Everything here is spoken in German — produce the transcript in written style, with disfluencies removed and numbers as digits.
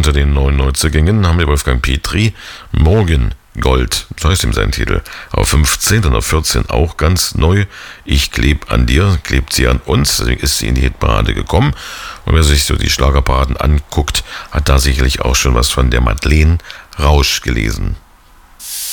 unter den neuen Neuzugängen haben wir Wolfgang Petri, Morgen Gold, so heißt ihm sein Titel. Auf 15 und auf 14 auch ganz neu. Ich kleb an dir, klebt sie an uns. Deswegen ist sie in die Hitparade gekommen. Und wer sich so die Schlagerparaden anguckt, hat da sicherlich auch schon was von der Madeleine Rausch gelesen.